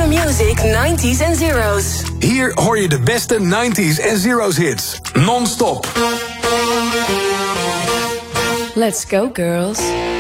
New music 90s en zeros. Hier hoor je de beste 90s en zeros hits. Non-stop. Let's go, girls.